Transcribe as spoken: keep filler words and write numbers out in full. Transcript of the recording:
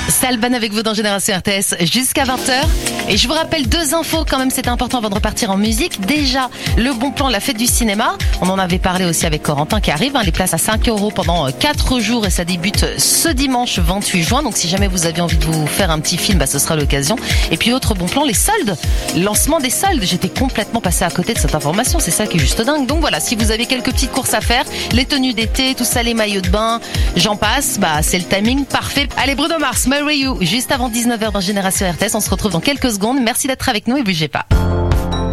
C'est Alban avec vous dans Génération R T S jusqu'à vingt heures. Et je vous rappelle deux infos quand même, c'est important avant de repartir en musique. Déjà, le bon plan, la fête du cinéma. On en avait parlé aussi avec Corentin qui arrive. Hein, les places à cinq euros pendant quatre jours et ça débute ce dimanche vingt-huit juin. Donc si jamais vous avez envie de vous faire un petit film, bah, ce sera l'occasion. Et puis autre bon plan, les soldes. Lancement des soldes. J'étais complètement passé à côté de cette information. C'est ça qui est juste dingue. Donc voilà, si vous avez quelques petites courses à faire, les tenues d'été, tout ça, les maillots de bain, j'en passe, bah c'est le timing parfait. Allez, Bruno Mars, Marry You, juste avant dix-neuf heures dans Génération R T S. On se retrouve dans quelques secondes. Merci d'être avec nous et bougez pas.